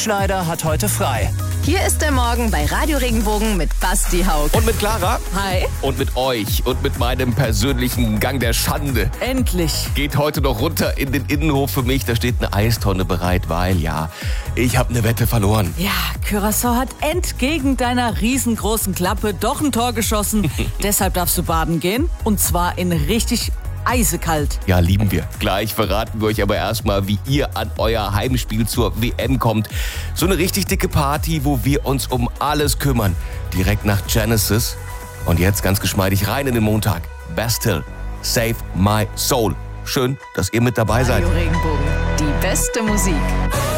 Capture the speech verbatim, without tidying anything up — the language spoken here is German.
Schneider hat heute frei. Hier ist der Morgen bei Radio Regenbogen mit Basti Haug. Und mit Clara. Hi. Und mit euch. Und mit meinem persönlichen Gang der Schande. Endlich. Geht heute noch runter in den Innenhof für mich. Da steht eine Eistonne bereit, weil ja, ich habe eine Wette verloren. Ja, Curaçao hat entgegen deiner riesengroßen Klappe doch ein Tor geschossen. Deshalb darfst du baden gehen. Und zwar in richtig eisekalt. Ja, lieben wir. Gleich verraten wir euch aber erstmal, wie ihr an euer Heimspiel zur W M kommt. So eine richtig dicke Party, wo wir uns um alles kümmern. Direkt nach Genesis. Und jetzt ganz geschmeidig rein in den Montag. Bastille, Save My Soul. Schön, dass ihr mit dabei seid. Radio Regenbogen, die beste Musik.